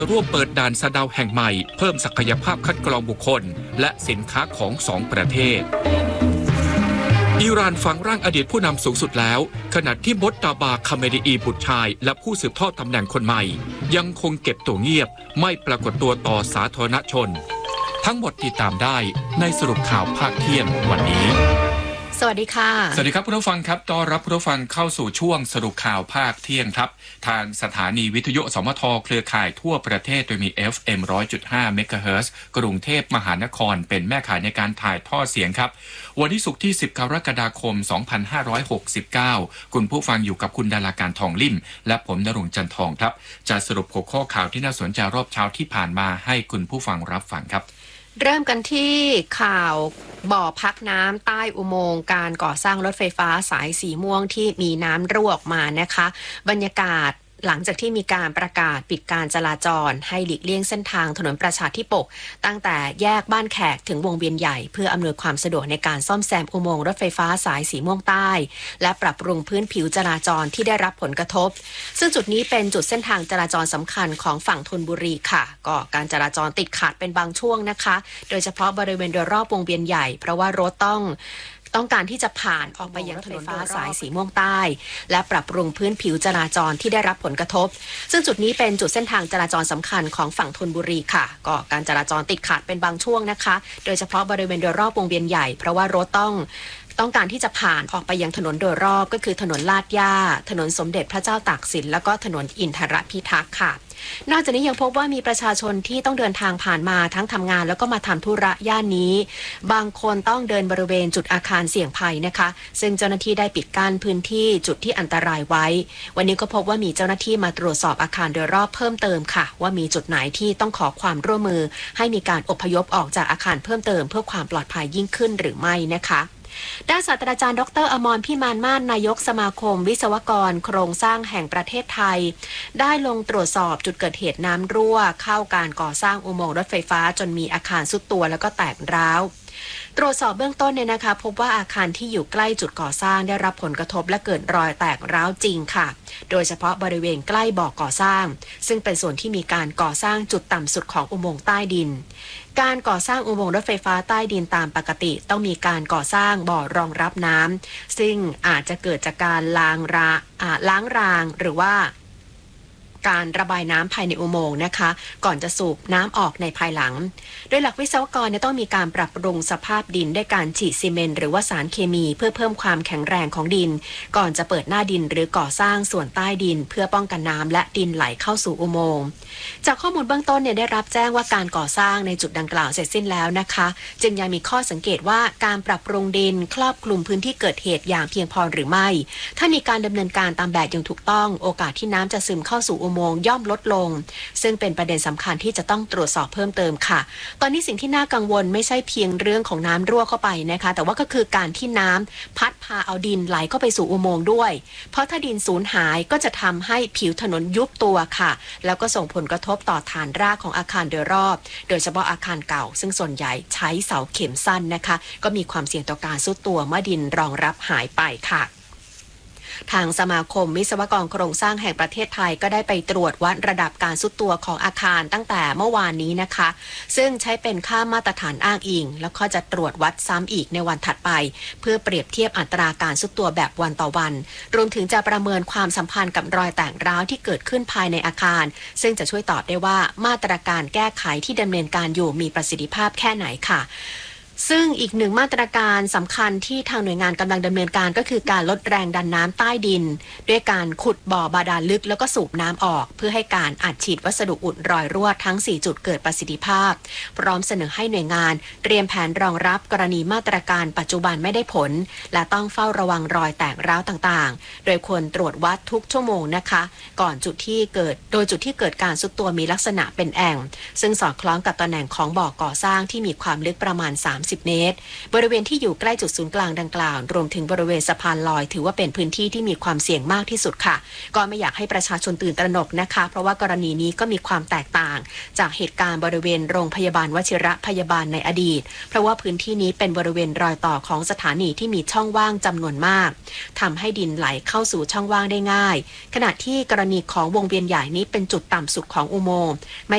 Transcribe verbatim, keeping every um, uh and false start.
ร่วมเปิดด่านสะเดาแห่งใหม่เพิ่มศักยภาพคัดกรองบุคคลและสินค้าของสองประเทศอิหร่านฝังร่างอดีตผู้นำสูงสุดแล้วขณะที่มดตาบาคาเมดีอีบุตรชายและผู้สืบทอดตำแหน่งคนใหม่ยังคงเก็บตัวเงียบไม่ปรากฏตัวต่อสาธารณชนทั้งหมดติดตามได้ในสรุปข่าวภาคเที่ยงวันนี้สวัสดีค่ะสวัสดีครับผู้ฟังครับต้อนรับผู้ฟังเข้าสู่ช่วงสรุปข่าวภาคเที่ยงครับทางสถานีวิทยุสมทเครือข่ายทั่วประเทศโดยมี เอฟ เอ็ม หนึ่งร้อยจุดห้า เมกะเฮิรตซ์กรุงเทพมหานครเป็นแม่ข่ายในการถ่ายทอดเสียงครับวันที่ศุกร์ที่สิบกรกฎาคมสองพันห้าร้อยหกสิบเก้าคุณผู้ฟังอยู่กับคุณดาราการทองลิ่มและผมณรงค์จันทองครับจะสรุปหัวข้อข่าวที่น่าสนใจรอบเช้าที่ผ่านมาให้คุณผู้ฟังรับฟังครับเริ่มกันที่ข่าวบ่อพักน้ำใต้อุโมงค์การก่อสร้างรถไฟฟ้าสายสีม่วงที่มีน้ำรั่วออกมานะคะบรรยากาศหลังจากที่มีการประกาศปิดการจราจรให้หลีกเลี่ยงเส้นทางถนนประชาธิปกตั้งแต่แยกบ้านแขกถึงวงเวียนใหญ่เพื่ออำนวยความสะดวกในการซ่อมแซมอุโมงค์รถไฟฟ้าสายสีม่วงใต้และปรับปรุงพื้นผิวจราจรที่ได้รับผลกระทบซึ่งจุดนี้เป็นจุดเส้นทางจราจรสำคัญของฝั่งธนบุรีค่ะก็การจราจรติดขัดเป็นบางช่วงนะคะโดยเฉพาะบริเวณโดยรอบวงเวียนใหญ่เพราะว่ารถต้องต้องการที่จะผ่านออกไปยังถนนไฟฟ้าสายสีม่วงใต้และปรับปรุงพื้นผิวจราจรที่ได้รับผลกระทบซึ่งจุดนี้เป็นจุดเส้นทางจราจรสำคัญของฝั่งธนบุรีค่ะก็การจราจรติดขัดเป็นบางช่วงนะคะโดยเฉพาะบริเวณโดยรอบวงเวียนใหญ่เพราะว่ารถต้องต้องการที่จะผ่านออกไปยังถนนโดยรอบก็คือถนนลาดย่าถนนสมเด็จพระเจ้าตากสินแล้วก็ถนนอินทรพิทักษ์ค่ะนอกจากนี้ยังพบว่ามีประชาชนที่ต้องเดินทางผ่านมาทั้งทำงานแล้วก็มาทำธุระย่านนี้บางคนต้องเดินบริเวณจุดอาคารเสี่ยงภัยนะคะซึ่งเจ้าหน้าที่ได้ปิดกั้นพื้นที่จุดที่อันตรายไว้วันนี้ก็พบว่ามีเจ้าหน้าที่มาตรวจสอบอาคารโดยรอบเพิ่มเติมค่ะว่ามีจุดไหนที่ต้องขอความร่วมมือให้มีการอพยพออกจากอาคารเพิ่มเติมเพื่อความปลอดภัยยิ่งขึ้นหรือไม่นะคะด้านศาสตราจารย์ดรอมรพิมานมาศนายกสมาคมวิศวกรโครงสร้างแห่งประเทศไทยได้ลงตรวจสอบจุดเกิดเหตุน้ำรั่วเข้าการก่อสร้างอุโมงค์รถไฟฟ้าจนมีอาคารทรุดตัวแล้วก็แตกร้าวตรวจสอบเบื้องต้นเนี่ยนะคะพบว่าอาคารที่อยู่ใกล้จุดก่อสร้างได้รับผลกระทบและเกิดรอยแตกร้าวจริงค่ะโดยเฉพาะบริเวณใกล้บ่อก่อสร้างซึ่งเป็นส่วนที่มีการก่อสร้างจุดต่ำสุดของอุโมงค์ใต้ดินการก่อสร้างอุโมงค์รถไฟฟ้าใต้ดินตามปกติต้องมีการก่อสร้างบ่อรองรับน้ำซึ่งอาจจะเกิดจากการล้างราล้างรางหรือว่าการระบายน้ำภายในอุโมงค์นะคะก่อนจะสูบน้ำออกในภายหลังโดยหลักวิศวกรเนี่ยต้องมีการปรับปรุงสภาพดินด้วยการฉีดซีเมนต์หรือว่าสารเคมีเพื่อเพิ่มความแข็งแรงของดินก่อนจะเปิดหน้าดินหรือก่อสร้างส่วนใต้ดินเพื่อป้องกันน้ำและดินไหลเข้าสู่อุโมงค์จากข้อมูลเบื้องต้นเนี่ยได้รับแจ้งว่าการก่อสร้างในจุดดังกล่าวเสร็จสิ้นแล้วนะคะจึงยังมีข้อสังเกตว่าการปรับปรุงดินครอบคลุมพื้นที่เกิดเหตุอย่างเพียงพอหรือไม่ถ้ามีการดำเนินการตามแบบอย่างถูกต้องโอกาสที่น้ำจะซึมเข้าสู่อุโมงค์ย่อมลดลงซึ่งเป็นประเด็นสำคัญที่จะต้องตรวจสอบเพิ่มเติมค่ะตอนนี้สิ่งที่น่ากังวลไม่ใช่เพียงเรื่องของน้ำรั่วเข้าไปนะคะแต่ว่าก็คือการที่น้ำพัดพาเอาดินไหลเข้าไปสู่อุโมงค์ด้วยเพราะถ้าดินสูญหายก็จะทำให้ผิวถนนยุบตัวค่ะแล้วก็ส่งผลกระทบต่อฐานรากของอาคารโดยรอบโดยเฉพาะอาคารเก่าซึ่งส่วนใหญ่ใช้เสาเข็มสั้นนะคะก็มีความเสี่ยงต่อการทรุดตัวเมื่อดินรองรับหายไปค่ะทางสมาคมวิศวกรโครงสร้างแห่งประเทศไทยก็ได้ไปตรวจวัดระดับการทรุดตัวของอาคารตั้งแต่เมื่อวานนี้นะคะซึ่งใช้เป็นค่ามาตรฐานอ้างอิงแล้วก็จะตรวจวัดซ้ำอีกในวันถัดไปเพื่อเปรียบเทียบอัตราการทรุดตัวแบบวันต่อวันรวมถึงจะประเมินความสัมพันธ์กับรอยแตกร้าวที่เกิดขึ้นภายในอาคารซึ่งจะช่วยตอบได้ว่ามาตรการแก้ไขที่ดำเนินการอยู่มีประสิทธิภาพแค่ไหนค่ะซึ่งอีกหนึ่งมาตรการสำคัญที่ทางหน่วยงานกำลังดำเนินการก็คือการลดแรงดันน้ำใต้ดินด้วยการขุดบ่อบาดาลลึกแล้วก็สูบน้ำออกเพื่อให้การอัดฉีดวัสดุอุดรอยรั่วทั้งสี่จุดเกิดประสิทธิภาพพร้อมเสนอให้หน่วยงานเตรียมแผนรองรับกรณีมาตรการปัจจุบันไม่ได้ผลและต้องเฝ้าระวังรอยแตกร้าวต่างๆโดยควรตรวจวัดทุกชั่วโมงนะคะก่อนจุดที่เกิดโดยจุดที่เกิดการทรุดตัวมีลักษณะเป็นแอ่งซึ่งสอดคล้องกับตำแหน่งของบ่อก่อสร้างที่มีความลึกประมาณสามสิบเมตรบริเวณที่อยู่ใกล้จุดศูนย์กลางดังกล่าวรวมถึงบริเวณสะพานลอยถือว่าเป็นพื้นที่ที่มีความเสี่ยงมากที่สุดค่ะก็ไม่อยากให้ประชาชนตื่นตระหนกนะคะเพราะว่ากรณีนี้ก็มีความแตกต่างจากเหตุการณ์บริเวณโรงพยาบาลวชิระพยาบาลในอดีตเพราะว่าพื้นที่นี้เป็นบริเวณรอยต่อของสถานีที่มีช่องว่างจำนวนมากทำให้ดินไหลเข้าสู่ช่องว่างได้ง่ายขณะที่กรณีของวงเวียนใหญ่นี้เป็นจุดต่ำสุดของอุโมงค์ไม่